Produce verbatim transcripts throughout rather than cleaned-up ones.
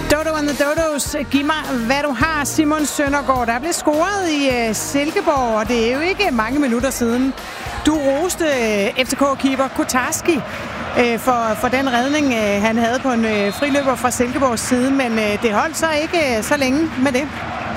Dodo and the Dodos, giv mig, hvad du har, Simon Søndergaard. Der blev scoret i uh, Silkeborg, og det er jo ikke mange minutter siden. Du roste uh, F C K-keeper Kotarski uh, for, for den redning, uh, han havde på en uh, friløber fra Silkeborgs side, men uh, det holdt så ikke uh, så længe med det.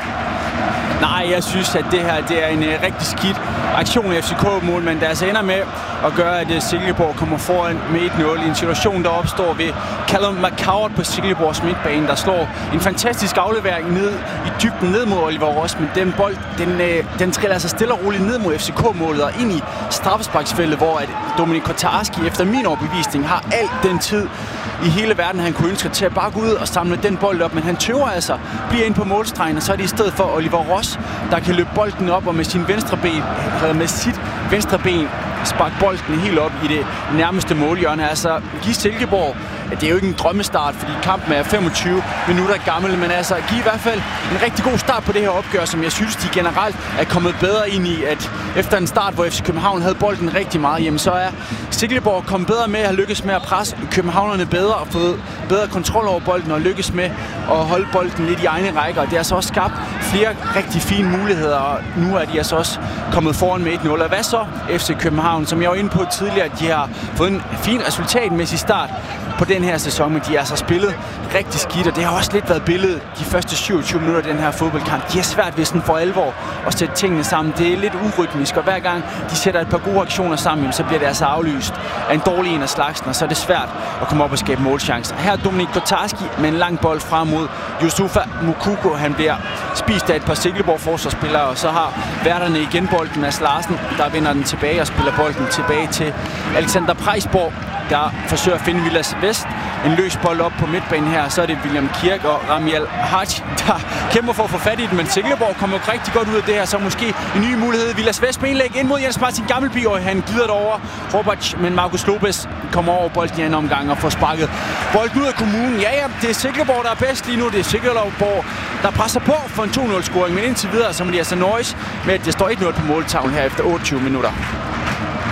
Nej, jeg synes, at det her det er en uh, rigtig skidt aktion i F C K-mål, men der altså ender med at gøre, at uh, Silkeborg kommer foran med et nul i en situation, der opstår ved Callum McCourt på Silkeborgs midtbane, der slår en fantastisk aflevering ned i dybden ned mod Oliver Ross, men den bold, den, uh, den triller altså stille og roligt ned mod F C K-målet og ind i straffesparksfeltet, hvor at Dominik Kotarski efter min overbevisning har al den tid i hele verden, han kunne ønske til at bare gå ud og samle den bold op, men han tøver altså, bliver ind på målstregen, og så er det i stedet for Oliver Ross, der kan løbe bolden op og med sin venstre ben, med sit venstre ben sparke bolden helt op i det nærmeste målhjørne. Altså, give Silkeborg, det er jo ikke en drømmestart, fordi kampen er femogtyve minutter gammel, men altså, give i hvert fald en rigtig god start på det her opgør, som jeg synes, de generelt er kommet bedre ind i, at efter en start, hvor F C København havde bolden rigtig meget, jamen så er Silkeborg kommet bedre med at have lykkes med at presse københavnerne bedre og fået bedre kontrol over bolden og lykkes med at holde bolden lidt i egne rækker. Og det har så også skabt flere rigtig fine muligheder, og nu er de altså også kommet foran med et nul. Og hvad så F C København, som jeg var inde på tidligere, at de har fået en fin resultatmæssig start på den her sæson, men de har altså spillet rigtig skidt, og det har også lidt været billedet de første syvogtyve minutter af den her fodboldkamp. De har svært ved sådan for alvor at sætte tingene sammen. Det er lidt urytmisk, og hver gang de sætter et par gode aktioner sammen, så bliver det altså aflyst af en dårlig en af slagsen, og så er det svært at komme op og skabe målchancer. Her er Dominik Kotarski med en lang bold frem mod Yusufa Moukoko. Han bliver spist af et par Silkeborg-forsvarsspillere, og så har værterne igen bolden. Mads Larsen, der vinder den tilbage og spiller bolden tilbage til Alexander Preisborg, der forsøger at finde Vilas Vest. En løs bold op på midtbanen her, så er det William Kirk og Ramiel Haj, der kæmper for at få fat i den, men Silkeborg kommer jo rigtig godt ud af det her, så måske en ny mulighed. Vilas Vest med indlæg ind mod Jens Martin Gammelby, og han glider det over Robac, men Marcus Lopez kommer over bolden i anden omgang og får sparket bolden ud af kommunen. Ja, ja, det er Silkeborg, der er bedst lige nu. Det er Silkeborg, der presser på for en to nul-scoring, men indtil videre, så må de altså nøjes med, at det står et nul på måltavlen her efter otteogtyve minutter.